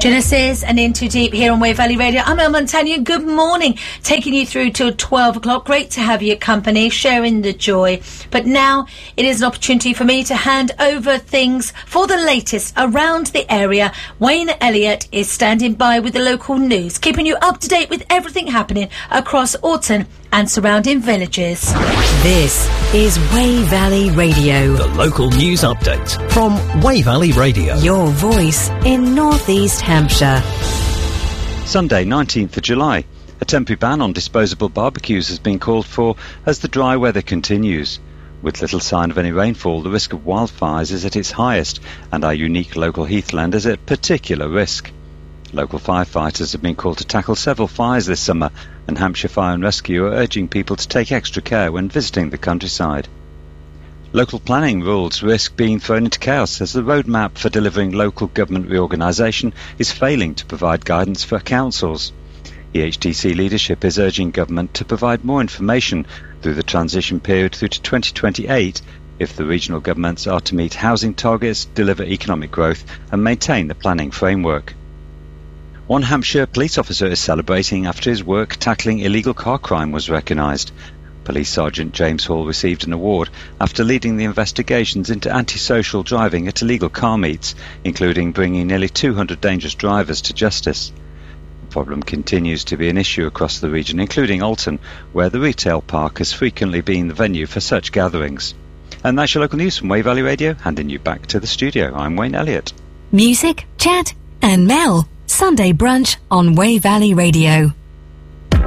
Genesis and Into Deep here on Wave Valley Radio. I'm El Montagna. Good morning. Taking you through till 12 o'clock. Great to have your company, sharing the joy. But now it is an opportunity for me to hand over things for the latest around the area. Wayne Elliott is standing by with the local news, keeping you up to date with everything happening across Alton and surrounding villages. This is Wave Valley Radio. The local news update from Wave Valley Radio. Your voice in North East Hampshire. Sunday, 19th of July. A temporary ban on disposable barbecues has been called for as the dry weather continues. With little sign of any rainfall, the risk of wildfires is at its highest, and our unique local heathland is at particular risk. Local firefighters have been called to tackle several fires this summer, and Hampshire Fire and Rescue are urging people to take extra care when visiting the countryside. Local planning rules risk being thrown into chaos as the roadmap for delivering local government reorganisation is failing to provide guidance for councils. EHTC leadership is urging government to provide more information through the transition period through to 2028 if the regional governments are to meet housing targets, deliver economic growth and maintain the planning framework. One Hampshire police officer is celebrating after his work tackling illegal car crime was recognised. Police Sergeant James Hall received an award after leading the investigations into antisocial driving at illegal car meets, including bringing nearly 200 dangerous drivers to justice. The problem continues to be an issue across the region, including Alton, where the retail park has frequently been the venue for such gatherings. And that's your local news from Wave Valley Radio, handing you back to the studio. I'm Wayne Elliott. Music, chat and Mel. Sunday brunch on Wave Valley Radio.